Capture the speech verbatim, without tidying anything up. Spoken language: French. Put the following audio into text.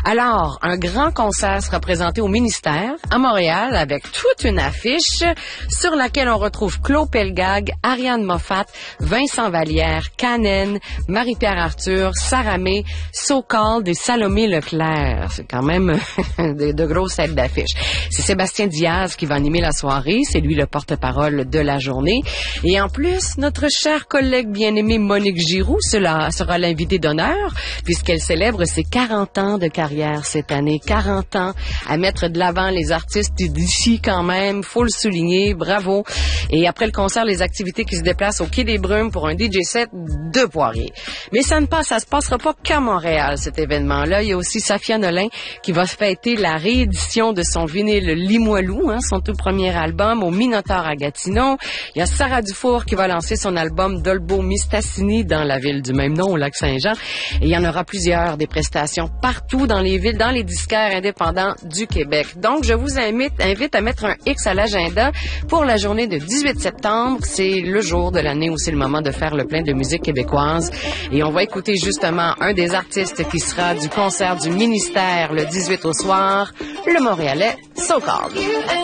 Alors, un grand concert sera présenté au ministère à Montréal avec toute une affiche sur laquelle on retrouve Claude Pelgag, Ariane Moffat, Vincent Vallière, Canen, Marie-Pierre Arthur, Sarah May, So-Called et Salomé Leclerc. C'est quand même de, de grosses têtes d'affiche. C'est Sébastien Diaz qui va animer la soirée. C'est lui le porte-parole de la journée. Et en plus, notre chère collègue bien-aimée Monique Giroux sera, sera l'invitée d'honneur puisqu'elle célèbre ses quarante ans de carrière cette année. quarante ans à mettre de l'avant les artistes d'ici quand même. Faut le souligner. Bravo. Et après le concert, les activités qui se déplacent au Quai des Brumes pour un D J set de Poirier. Mais ça ne passe, ça se passera pas qu'à Montréal, cet événement-là. Il y a aussi Safia Nolin qui va fêter la réédition de son vinyle Limoilou, hein, son tout premier album au Minotaure à Gatineau. Il y a Sarah Dufour qui va lancer son album Dolbo Mistassini dans la ville du même nom, au Lac-Saint-Jean. Et il y en aura plusieurs, des prestations partout dans les villes, dans les disquaires indépendants du Québec. Donc, je vous invite, invite à mettre un X à l'agenda pour la journée de dix-huit septembre. C'est le jour de l'année où c'est le moment de faire le plein de musique québécoise. Et on va écouter justement un des artistes qui sera du concert du ministère le dix-huit au soir, le Montréalais So-Called.